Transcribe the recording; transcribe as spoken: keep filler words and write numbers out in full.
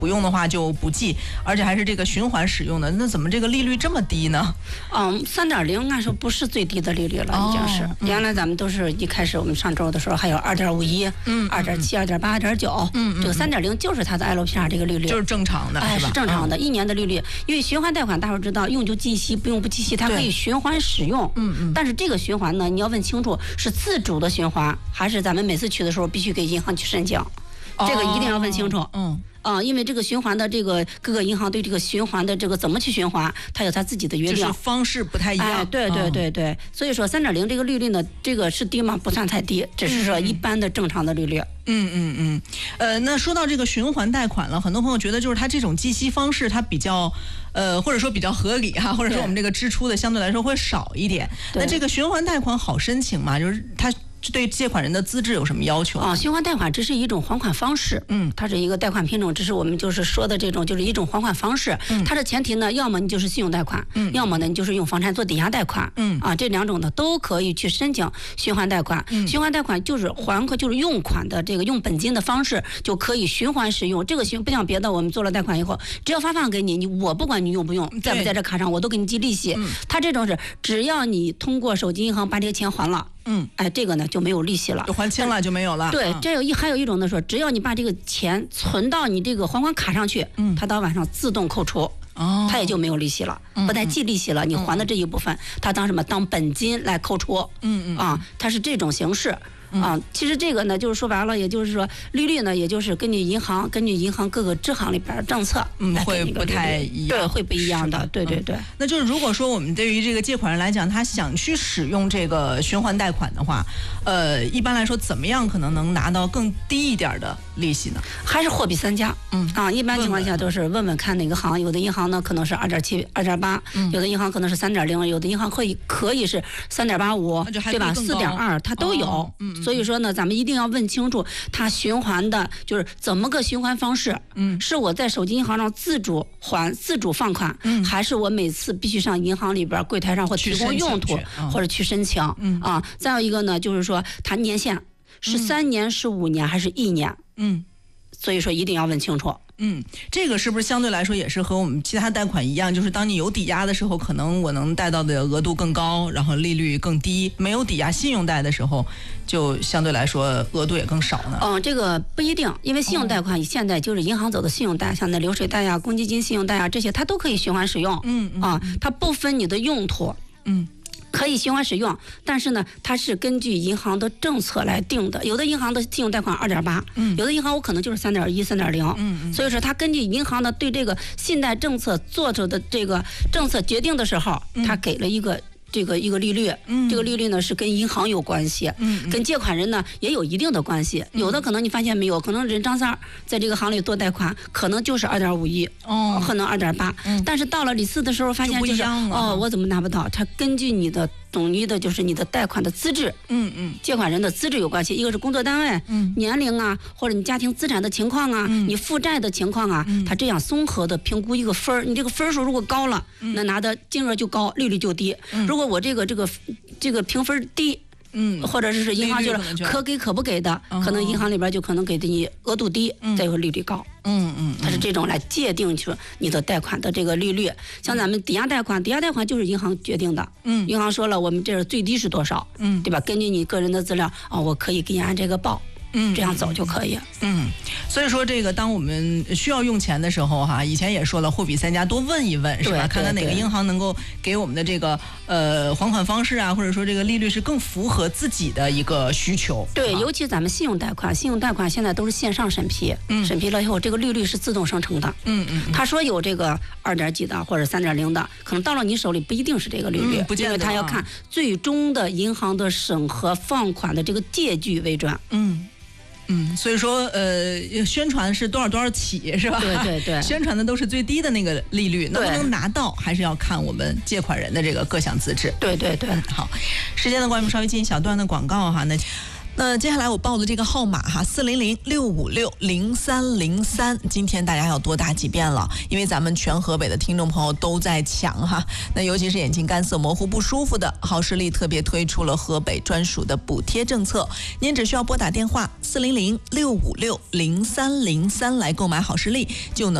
不用的话就不计，而且还是这个循环使用的，那怎么这个利率这么低呢？ 嗯，三点零按说不是最低的利率了，已经是。哦嗯、原来咱们都是一开始我们上周的时候还有二点五一、嗯，二点七、二点八、二点九，嗯，这个三点零就是它的 L P R 这个利率， 就是正常的， 哎， 是吧？ 是正常的，一年的利率。因为循环贷款大伙知道，用就计息，不用不计息，它可以循环使用。嗯嗯。但是这个循环呢，你要问清楚是自主的循环，还是咱们每次取的时候必须给银行去申请，哦、这个一定要问清楚。嗯。啊、呃，因为这个循环的这个各个银行对这个循环的这个怎么去循环，它有它自己的约定， 就是方式不太一样。 哎，对对对对，嗯、所以说三点零这个利率呢，这个是低吗？不算太低，只是说一般的正常的利率。 嗯嗯嗯，呃，那说到这个循环贷款了，很多朋友觉得就是它这种计息方式它比较，呃，或者说比较合理哈，或者说我们这个支出的相对来说会少一点。那这个循环贷款好申请吗？就是它。对借款人的资质有什么要求啊？循环贷款这是一种还款方式，嗯，它是一个贷款品种，这是我们就是说的这种，就是一种还款方式。嗯，它的前提呢，要么你就是信用贷款，嗯，要么呢你就是用房产做抵押贷款，嗯，啊，这两种呢都可以去申请循环贷款。嗯，循环贷款就是还款，就是用款的这个用本金的方式就可以循环使用。这个循不像别的，我们做了贷款以后，只要发放给你，你我不管你用不用，在不在这卡上，我都给你记利息。嗯，它这种是只要你通过手机银行把这个钱还了。嗯，哎，这个呢就没有利息了， 就还清了就没有了。 对，这有一还有一种呢说，只要你把这个钱存到你这个还款卡上去，嗯，它到晚上自动扣除，哦，它也就没有利息了，嗯、不带计利息了。你还的这一部分，它当什么？当本金来扣除。嗯嗯啊，它是这种形式。啊，其实这个呢，就是说白了，也就是说利率呢，也就是根据银行根据银行各个支行里边政策， 嗯，会不太一样， 对，会不一样的，对对对、嗯。 那就是如果说我们对于这个借款人来讲，他想去使用这个循环贷款的话，呃，一般来说怎么样可能能拿到更低一点的利息呢？ 还是货比三家，嗯啊，一般情况下都是问问看哪个行，有的银行呢可能是二点七、二点八，有的银行可能是三点零，有的银行可以可以是三点八五，对吧？四点二，它都有，哦、嗯。所以说呢，咱们一定要问清楚它循环的就是怎么个循环方式。嗯，是我在手机银行上自主还、自主放款，嗯，还是我每次必须上银行里边柜台上或提供用途，或者去申请？嗯啊，再有一个呢，就是说它年限是三年、是五年还是一年？嗯，所以说一定要问清楚。 嗯，这个是不是相对来说也是和我们其他贷款一样？就是当你有抵押的时候，可能我能贷到的额度更高，然后利率更低；没有抵押信用贷的时候，就相对来说额度也更少呢。 嗯，这个不一定，因为信用贷款现在就是银行走的信用贷，像那流水贷呀、公积金信用贷啊这些，它都可以循环使用。嗯嗯啊，它不分你的用途。嗯。可以循环使用，但是呢，它是根据银行的政策来定的。有的银行的信用贷款二点八，嗯，有的银行我可能就是三点一、三点零，嗯，所以说它根据银行的对这个信贷政策做出的这个政策决定的时候，它给了一个。这个一个利率，嗯，这个利率呢是跟银行有关系，嗯，跟借款人呢也有一定的关系。有的可能你发现没有，可能人张三在这个行里做贷款，可能就是二点五一，哦，可能二点八，但是到了李四的时候，发现就是，哦，我怎么拿不到？它根据你的懂你的就是你的贷款的资质，嗯嗯，借款人的资质有关系，一个是工作单位，嗯，年龄啊，或者你家庭资产的情况啊，嗯、你负债的情况啊，嗯、它这样综合的评估一个分儿。你这个分数如果高了，嗯、那拿的金额就高，利率就低。嗯、如果我这个这个这个评分低。嗯，或者是银行就是可给可不给的，可能银行里边就可能给的你额度低，嗯、再有利率高。嗯嗯，它是这种来界定出你的贷款的这个利率。像咱们抵押贷款，抵押贷款就是银行决定的。嗯，银行说了，我们这最低是多少？嗯，对吧？根据你个人的资料啊、哦，我可以给你按这个报。嗯，这样走就可以。 嗯，所以说这个当我们需要用钱的时候哈，以前也说了货比三家，多问一问是吧？看看哪个银行能够给我们的这个呃还款方式啊，或者说这个利率是更符合自己的一个需求。 对，尤其咱们信用贷款，信用贷款现在都是线上审批，嗯，审批了以后这个利率是自动生成的。嗯嗯，他说有这个二点几的或者三点零的，可能到了你手里不一定是这个利率，嗯、不见得，因为他要看最终的银行的审核放款的这个借据为准。嗯。 嗯，所以说，呃，宣传是多少多少起，是吧？ 对对对， 宣传的都是最低的那个利率，能不能拿到，还是要看我们借款人的这个各项资质。 对对对， 好，时间的关系，稍微进一小段的广告哈，那。 那接下来我报的这个号码哈，四零零六五六零三零三，今天大家要多打几遍了，因为咱们全河北的听众朋友都在抢哈。那尤其是眼睛干涩、模糊、不舒服的，好视力特别推出了河北专属的补贴政策，您只需要拨打电话四零零六五六零三零三来购买好视力，就能